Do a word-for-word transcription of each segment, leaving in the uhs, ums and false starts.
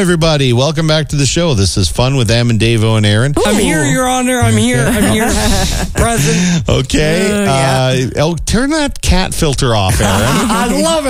everybody. Welcome back to the show. This is Fun with Am and Davo and Aaron. I'm here, Your Honor. I'm here. I'm here. Present. Okay. Uh, yeah. uh, oh, turn that cat filter off, Aaron. I love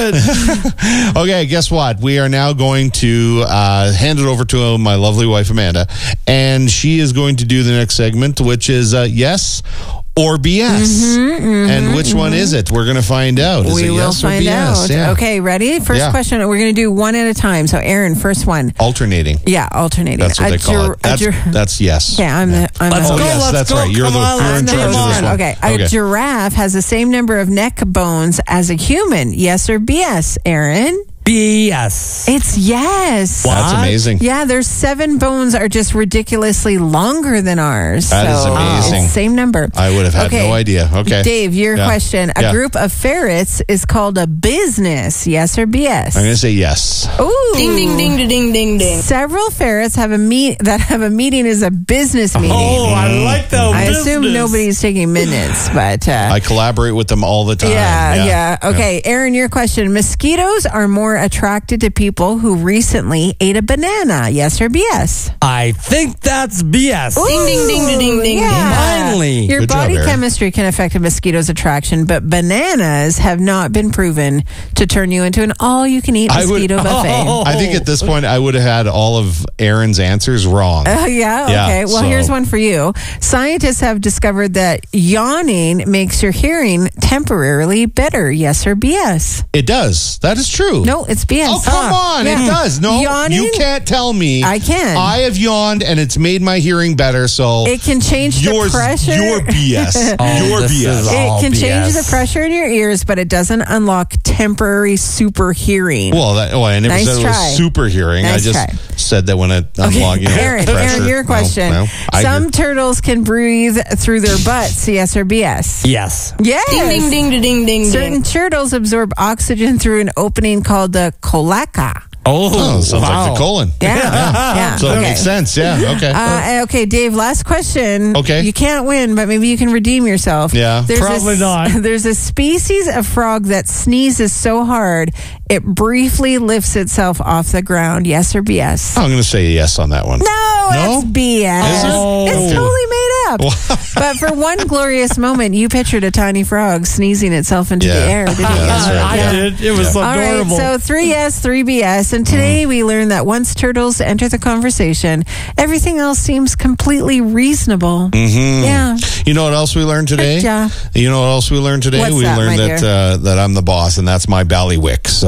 it. Okay, guess what? We are now going to uh, hand it over to my lovely wife, Amanda, and she is going to do the next segment, which is uh, yes or B S. Mm-hmm, mm-hmm, and which mm-hmm. one is it? We're going to find out. Is we it will yes find or B S? out. Yeah. Okay, ready? First Yeah. question. We're going to do one at a time. So, Aaron, first one. Alternating. Yeah, alternating. That's what A they call gir- it. That's, a gir- that's yes. Okay, I'm the. I'm Let's the Oh, go, yes, let's that's go. right. You're Come the, on, you're in let's charge move of this on. one. Okay, a Okay. giraffe has the same number of neck bones as a human. Yes or B S, Aaron? B S. It's yes. That's What? amazing. Yeah, their seven bones are just ridiculously longer than ours. That is so amazing. It's same number. I would have had Okay. no idea. Okay. Dave, your Yeah. question. A Yeah. group of ferrets is called a business. Yes or B S? I'm going to say yes. Ooh. Ding, ding, ding, ding, ding, ding, ding. Several ferrets have a meet that have a meeting as a business meeting. Oh, I like that. I business. assume nobody's taking minutes, but uh, I collaborate with them all the time. yeah, yeah, Okay, Aaron, your question. Mosquitoes are more attracted to people who recently ate a banana. Yes or B S? I think that's B S. Ding, ding, ding, ding, ding, ding. Yeah. Finally. Your Good job, body Aaron. chemistry can affect a mosquito's attraction, but bananas have not been proven to turn you into an all-you-can-eat I would- mosquito buffet. Oh. I think at this point, I would have had all of Aaron's answers wrong. Oh, yeah? Yeah, Okay. Well, so- here's one for you. Scientists have discovered that yawning makes your hearing temporarily better. Yes or B S? It does. That is true. No, it's B S. Oh, come on. Yeah. It does. No, Yawning? you can't tell me. I can. I have yawned and it's made my hearing better, so It can change yours, the pressure. your B S. Oh, your this B S. is It all can change B S. the pressure in your ears, but it doesn't unlock temporary super hearing. Well, that, oh, I never Nice said it try. was super hearing. Nice I just try. said that when it unlocked, you know, Aaron, pressure. Aaron, your No, question. no, I Some agree. turtles can breathe through their butts. Yes or B S? Yes. Yes. Ding, ding, ding, ding, ding, ding. Certain turtles absorb oxygen through an opening called the cloaca. Oh, Oh, sounds wow. like the colon. Yeah. yeah. So okay. it makes sense. Yeah. Okay. Uh, okay, Dave, last question. Okay. You can't win, but maybe you can redeem yourself. Yeah. There's Probably a, not. There's a species of frog that sneezes so hard it briefly lifts itself off the ground. Yes or B S? I'm going to say yes on that one. No, No? it's B S. Is it? Oh. It's totally made up. But for one glorious moment, you pictured a tiny frog sneezing itself into Yeah. the air, didn't you? Yeah, that's right. I Yeah. did. It was All right, adorable. so three yes, three B S. And today we learned that once turtles enter the conversation, everything else seems completely reasonable. Mm-hmm. Yeah. You know what else we learned today? Yeah. You know what else we learned today? What's we that, learned my that dear? uh, that I'm the boss and that's my ballywick. So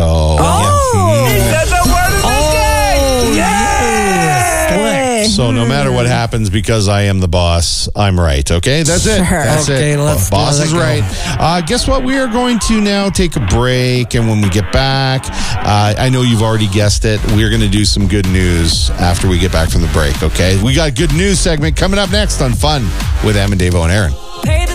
Oh! yeah. oh, yes. Hey. So no matter what happens, because I am the boss, I'm right. Okay, that's it. Sure. That's Okay, it. let's boss let is it go. right. Uh, guess what? We are going to now take a break, and when we get back, uh, I know you've already guessed it. We're going to do some good news after we get back from the break. Okay, we got a good news segment coming up next on Fun with Am and Davo and Aaron. Pay the